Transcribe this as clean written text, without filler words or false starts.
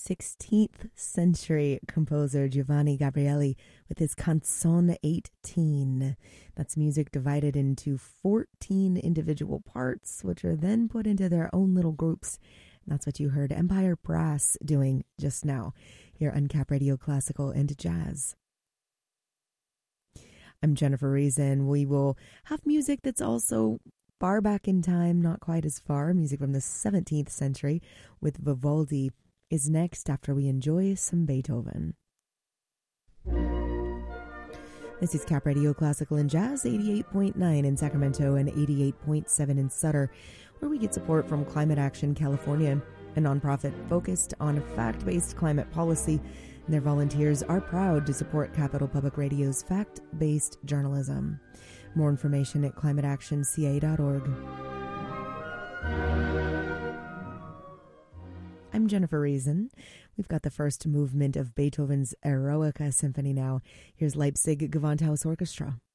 16th century composer Giovanni Gabrieli with his Canzone 18. That's music divided into 14 individual parts, which are then put into their own little groups. And that's what you heard Empire Brass doing just now here on Cap Radio Classical and Jazz. I'm Jennifer Reason. We will have music that's also far back in time, not quite as far. Music from the 17th century with Vivaldi is next after we enjoy some Beethoven. This is Cap Radio Classical and Jazz, 88.9 in Sacramento and 88.7 in Sutter, where we get support from Climate Action California, a nonprofit focused on fact-based climate policy. And their volunteers are proud to support Capital Public Radio's fact-based journalism. More information at climateactionca.org. I'm Jennifer Reason. We've got the first movement of Beethoven's Eroica Symphony now. Here's Leipzig Gewandhaus Orchestra.